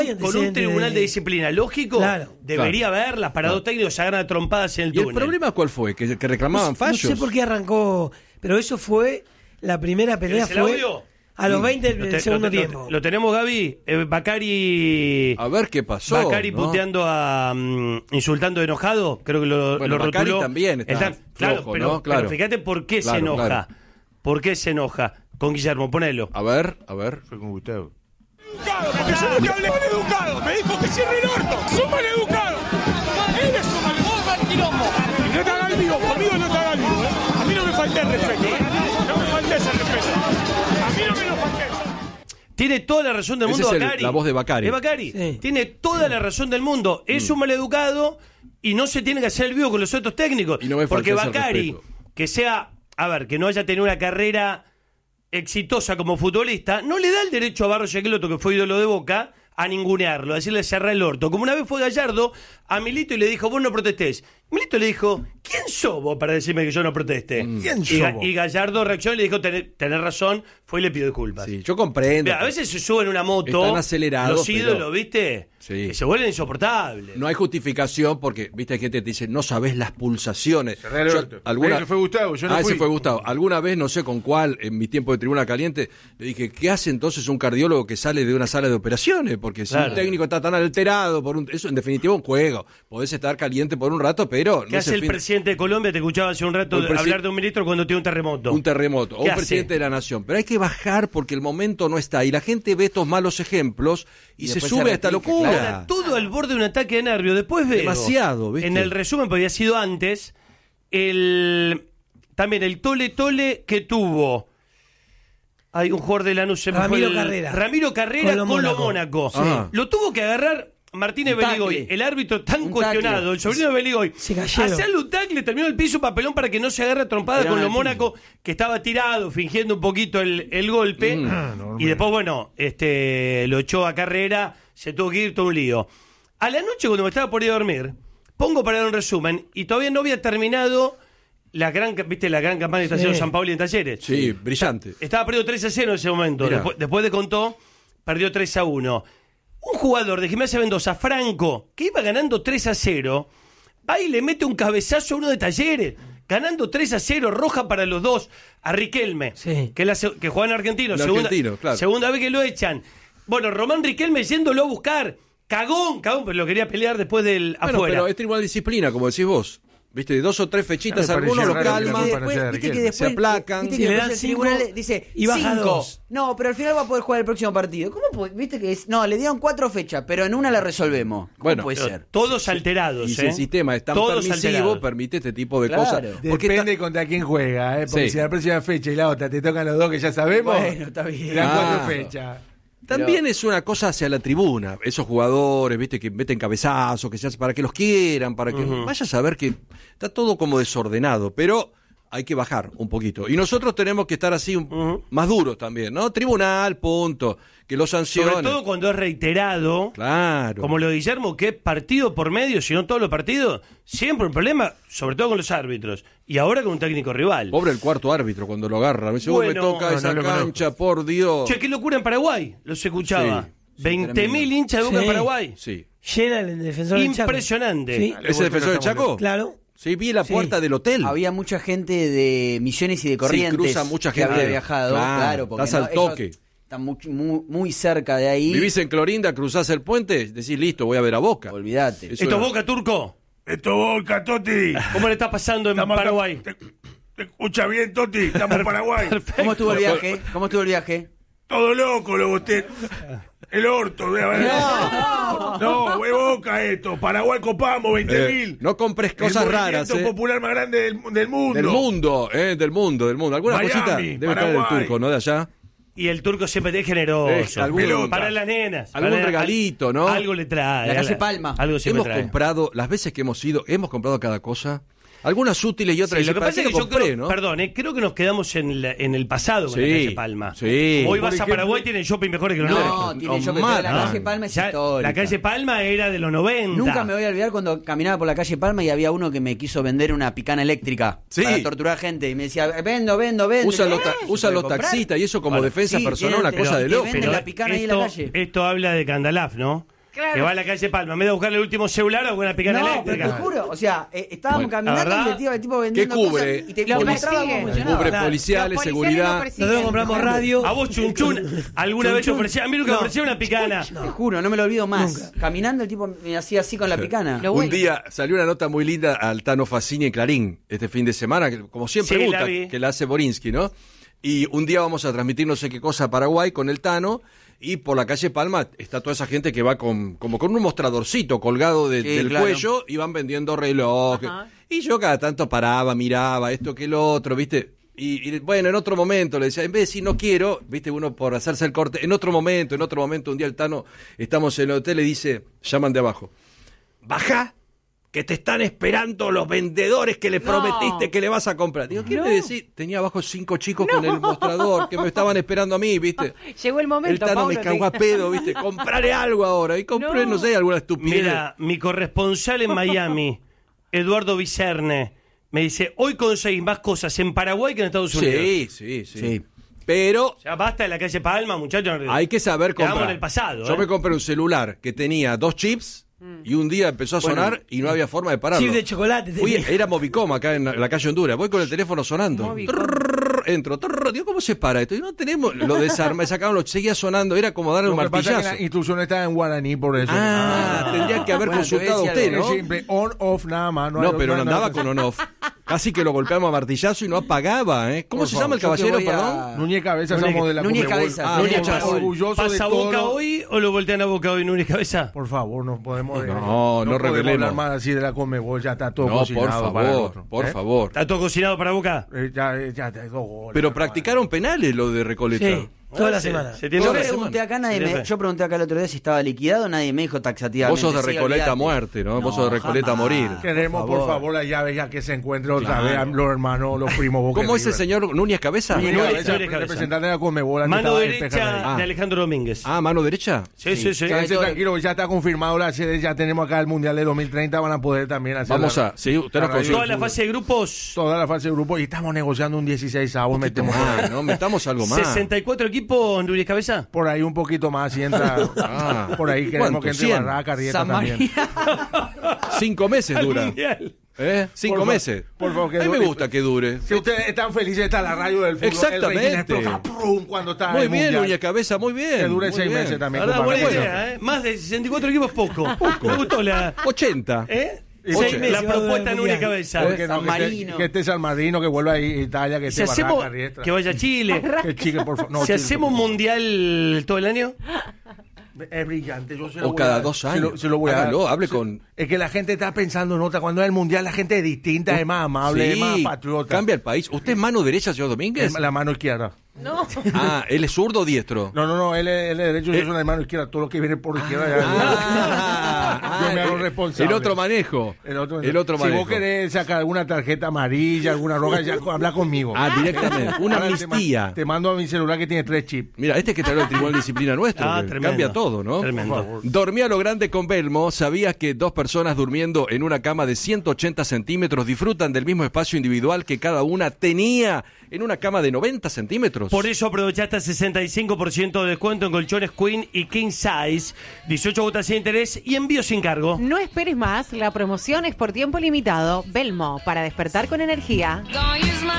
con un tribunal de disciplina lógico, Claro. debería haberlas para dos técnicos se agarran a trompadas en el ¿Y el túnel. problema cuál fue? ¿Que reclamaban fallos? No sé por qué arrancó, pero eso fue, la primera pelea ¿Querés el fue audio? a los 20 del segundo tiempo. Lo tenemos, Gaby. Bacari. A ver qué pasó. Bacari ¿no? puteando insultando enojado. Creo que lo Bacari rotuló. también está claro, flojo, pero, ¿no? Claro. pero fíjate por qué Claro, se enoja. claro. ¿Por qué se enoja? Con Guillermo, ponelo. A ver. Fue con Gustavo. Porque yo no te hablé maleducado, me dijo que cierre el orto, sos maleducado. Él es un maleducado. Y no te hagas el vivo, conmigo no te hagas el vivo. A mí no me falté el respeto, no me falté ese respeto. A mí no me lo falté. Tiene toda la razón del Ese mundo es Bacari. la voz de Bacari. Es Bacari. Sí. Tiene toda la razón del mundo. Es un maleducado y no se tiene que hacer el vivo con los otros técnicos. Y no me porque falta ese Bacari, respeto. que sea, que no haya tenido una carrera exitosa como futbolista, no le da el derecho a Barros Schelotto, que fue ídolo de Boca, a ningunearlo, a decirle cerrar el orto. Como una vez fue Gallardo a Milito y le dijo, vos no protestés. Milito le dijo, ¿quién sos vos para decirme que yo no proteste? ¿Quién Y, sos vos? y Gallardo reaccionó y le dijo, tenés razón, fue y le pidió disculpas. Sí, yo comprendo. Mira, a veces se suben una moto, Están acelerados, los ídolos, pero- ¿viste? Sí. Que se vuelven insoportables. No hay justificación porque, viste, hay gente que te dice, no sabés las pulsaciones. Cerrá el orto. Alguna... Fue Gustavo, yo no ese fui. fue Gustavo. Alguna vez, no sé con cuál, en mi tiempo de tribuna caliente, le dije, ¿qué hace entonces un cardiólogo que sale de una sala de operaciones? Porque si Claro. un técnico está tan alterado, eso en definitiva es un juego. Podés estar caliente por un rato, pero... ¿Qué no hace se el fin- presidente de Colombia? Te escuchaba hace un rato El hablar de un ministro cuando tiene un terremoto. Un terremoto, o ¿Qué un hace? presidente de la nación. Pero hay que bajar porque el momento no está. Y la gente ve estos malos ejemplos y se después sube se a esta replica, locura. Ahora, todo al borde de un ataque de nervio. Después veo. Demasiado, ¿viste? En el resumen, porque había sido antes, también el tole que tuvo. Hay un jugador de Lanús. se me fue Ramiro el- Carrera. Ramiro Carrera Con lo con lo Mónaco. Mónaco. Sí. Ajá. Lo tuvo que agarrar Martínez Un tacle. Beligoy, el árbitro tan Un cuestionado, tacle. el sobrino de Beligoy. Se cayeron. Hacerle un tacle, terminó el piso papelón para que no se agarre a trompada Tiraron con lo al Mónaco, que estaba tirado, fingiendo un poquito el golpe. Y después, bueno, lo echó a Carrera, se tuvo que ir todo un lío. A la noche, cuando me estaba por ir a dormir, pongo para dar un resumen, y todavía no había terminado la gran campaña que está haciendo San Paoli en Talleres. Sí, brillante. Estaba perdido 3-0 en ese momento. Mirá. Después de contó, perdió 3-1. Un jugador de Gimnasia Mendoza, Franco, que iba ganando 3-0, va y le mete un cabezazo a uno de Talleres. Ganando 3-0, roja para los dos, a Riquelme, Sí. que juega en Argentino. En Argentino, claro. Segunda vez que lo echan. Bueno, Román Riquelme yéndolo a buscar. Cagón, pero lo quería pelear después del Bueno, afuera. pero es tribunal de disciplina, como decís vos. Viste, de 2 o 3 fechitas, Me pareció algunos lo raro que calman. no para allá de Riquelme. Se aplacan. Viste Si que le después dan el tribunal 5 dice y baja 5. 2. No, pero al final va a poder jugar el próximo partido. ¿Cómo viste que es? No, le dieron 4 fechas, pero en una la resolvemos. ¿Cómo Bueno, puede Pero ser? todos alterados, Y si el sistema es tan Todos permisivo, alterados. permite este tipo de Claro. cosas. Porque Depende contra quién juega, porque Sí. si la próxima fecha y la otra te tocan los dos que ya sabemos, Bueno, está bien. te dan Ah. 4 fechas. también es una cosa hacia la tribuna. Esos jugadores, viste, que meten cabezazos, que se hace para que los quieran, para que vaya a saber que está todo como desordenado, pero hay que bajar un poquito. Y nosotros tenemos que estar así más duros también, ¿no? Tribunal, punto. Que lo sancionen. Sobre todo cuando es reiterado. Claro. Como lo de Guillermo, que es partido por medio, si no todos los partidos, siempre un problema, sobre todo con los árbitros. Y ahora con un técnico rival. Pobre el cuarto árbitro cuando lo agarra. Me dice, vos me Bueno, toca no, esa no lo cancha, por Dios. Che, qué locura en Paraguay, los escuchaba. Sí, 20.000 hinchas de Boca en Sí. Paraguay. Sí. Llena el defensor del Chaco. Impresionante. Sí, ¿Ese defensor de Chaco? claro. Sí, vi la Sí. puerta del hotel. Había mucha gente de Misiones y de Corrientes cruza mucha que gente. había viajado. Claro, Claro, porque estás al ellos toque. Están muy cerca de ahí. Vivís en Clorinda, cruzás el puente, decís, listo, voy a ver a Boca. Olvídate. Eso ¿Esto era- es Boca, Turco? Esto Boca, Toti. ¿Cómo le está pasando en Estamos acá. Paraguay? ¿Te escucha bien, Toti? Estamos en Paraguay. ¿Cómo estuvo el viaje? ¿Cómo estuvo el viaje? Todo loco, luego usted. El orto, ve a ver. No, es Boca esto. Paraguay copamos, 20.000. no compres cosas el raras, movimiento popular más grande del mundo. Del mundo. Alguna Miami, cosita debe estar Paraguay. el turco, ¿no? De allá. Y el turco siempre es generoso. Algún- para las nenas. algún Para- regalito, ¿no? Algo le trae. La calle Palma. Algo siempre Hemos trae. comprado, las veces que hemos ido, hemos comprado cada cosa. Algunas útiles y otras Sí, lo que ¿para pasa qué es que lo yo compré, creo, no? perdón, creo que nos quedamos en el pasado con la Sí, calle Palma. sí. Hoy Por vas a ejemplo- Paraguay, tienen shopping mejores que los No, nuestros. tiene yo que mal, la ¿no? calle Palma es Ya, histórica. la calle Palma era de los 90. Nunca me voy a olvidar cuando caminaba por la calle Palma y había uno que me quiso vender una picana eléctrica Sí. para torturar gente. Y me decía, vendo. Usan los, ¿Se usan puede los comprar? taxistas y eso como Bueno, defensa sí, personal, una tienen, cosa pero de te loco. venden Pero la picana ahí en la calle. Esto habla de Candalaf, ¿no? Claro. Que va a la calle Palma, en vez de buscarle el último celular o una picana No, eléctrica. pero te juro, o sea, estábamos Bueno, caminando la y verdad, el tipo vendiendo ¿qué cubre? cosas y te Lo mostraba persigue. cómo funcionaba. Cubre Claro. policiales, Los policiales seguridad. lo persiguen. Nosotros compramos radio. A vos, Chunchun, ¿alguna vez te ofrecía? A mí nunca me ofrecía una picana. Te juro, no me lo olvido más. Nunca. Caminando el tipo me hacía así con la picana. Lo Un bueno. día salió una nota muy linda al Tano Fassini en Clarín este fin de semana, que como siempre Sí, gusta, la vi. que la hace Borinsky, ¿no? Y un día vamos a transmitir no sé qué cosa a Paraguay con el Tano, y por la calle Palma está toda esa gente que va como con un mostradorcito colgado Sí, del claro. cuello y van vendiendo relojes. Ajá. Y yo cada tanto paraba, miraba esto que el otro, ¿viste? Y bueno, en otro momento le decía, en vez de decir no quiero, ¿viste? Uno por hacerse el corte, en otro momento, un día el Tano, estamos en el hotel y dice, llaman de abajo, baja, que te están esperando los vendedores que le prometiste que le vas a comprar. Digo, ¿qué me decís? Tenía abajo 5 chicos con el mostrador que me estaban esperando a mí, ¿viste? Llegó el momento, El Tano me Paulo, cagó a pedo, ¿viste? Compraré algo ahora. Y compré, no sé, alguna estupidez. Mira, mi corresponsal en Miami, Eduardo Vicerne, me dice, hoy conseguís más cosas en Paraguay que en Estados Unidos. Sí. Pero Ya basta de la calle Palma, muchachos. hay que saber Quedamos comprar. en el pasado. Yo me compré un celular que tenía 2 chips y un día empezó a sonar y no había forma de pararlo. Chip de chocolate. Fui- tenía. era Movicom acá en la calle Honduras. Voy con el teléfono sonando. Movicom. Entro. Digo, ¿cómo se para esto? Y no tenemos. Lo desarmé, sacaban, seguía sonando. Era como darle un Lo que pasa es que martillazo. la instrucción está en guaraní, por eso. Tendría que haber Bueno, te voy a consultado decir usted, algo. ¿no? Es simple, on, off, nada más. No, pero no andaba con on-off. Casi que lo golpeamos a martillazo y no apagaba, ¿eh? ¿Cómo Por se llama el favor, yo caballero, que voy a- perdón? Núñez Cabeza, Núñez- somos de la Núñez Conmebol. Cabeza, Núñez Núñez Cabeza. orgulloso de ¿Pasa todo boca lo- hoy o lo voltean a boca hoy, Núñez Cabeza? Por favor, no podemos. No podemos revelemos. hablar más así de la Conmebol, ya está todo No, por cocinado para el favor, otro. por ¿Eh? favor. ¿Está todo cocinado para boca? Ya está, 2 goles. Pero practicaron penales lo de Recoleta. Sí, toda la Se- semana. se tiene Yo que- pregunté acá, Sí. yo pregunté acá el otro día si estaba liquidado, nadie me dijo taxativamente. Vos sos de Sí, Recoleta a olvidate. muerte, ¿no? Vos sos de Recoleta a jamás. morir. Queremos, por favor, la llave ya que se encuentre otra vez a los hermanos, los primos. Boca ¿Cómo es el River. señor Núñez Cabeza? Núñez Núñez Cabeza, Cabeza, Núñez Cabeza. representante de la Conmebol. Mano estaba en derecha Peja. de Alejandro Domínguez. Ah, mano derecha. Sí. Ya Quédense todo- tranquilos, ya está confirmado la sede, ya tenemos acá el Mundial de 2030, van a poder también hacer Vamos la- a. Sí, usted la nos radio consigue. Toda la fase de grupos, toda la fase de grupo y estamos negociando un 16avo, metemos Ah, no, metamos algo más. 64 equipos, Núñez Cabeza. por ahí un poquito más y entra Ah. por ahí queremos ¿Cuánto? que entre 100. Barraca, Rieta San también. María. 5 meses Al dura. Mundial. ¿Eh? 5 Por fa- meses. por favor, que a mí me dure. gusta que dure. Si ustedes están felices, está la radio del fútbol. Exactamente. El rating explota, ¡prum! Cuando está Muy el bien, Mundial. Núñez Cabeza, muy bien. Que dure muy 6 bien. meses también. Ahora, buena compadre. idea, ¿eh? Más de 64 equipos, poco. Me gustó la... 80. ¿Eh? Y 6 seis meses. La meses va a durar propuesta el Núñez Mundial. Cabeza. Porque no, San Marino. que esté San Marino, que vuelva ahí Italia, que Si esté hacemos... Barraca, Riestra. Que vaya a Chile. Que Chile, por favor. No, Si Chile, hacemos por favor. mundial todo el año... Es brillante. Yo se lo O voy cada a dar. 2 Se años. lo- se lo voy a dar. Hágalo, hable Se- con. Es que la gente está pensando en otra. Cuando es el mundial, la gente es distinta, es más amable, es más patriota. Cambia el país. ¿Usted es mano derecha, señor Domínguez? Es la mano izquierda. No. Ah, ¿él es zurdo o diestro? No, él es derecho, yo soy la mano izquierda. Todo lo que viene por izquierda ya. Yo me hago responsable. El otro manejo. El otro manejo. Si vos querés sacar alguna tarjeta amarilla, alguna roja, ya habla conmigo. Ah, directamente. Una Ahora amnistía. Te mando a mi celular que tiene 3 chips. Mira, este es que trae el Tribunal de Disciplina nuestro. Ah, que tremendo. cambia todo, ¿no? Tremendo. Dormía a lo grande con Belmo. ¿Sabías que 2 personas durmiendo en una cama de 180 centímetros disfrutan del mismo espacio individual que cada una tenía en una cama de 90 centímetros? Por eso aprovechaste 65% de descuento en colchones Queen y King Size, 18 cuotas sin interés y envío sin cargo. No esperes más, la promoción es por tiempo limitado. Belmo, para despertar con energía. Don't use my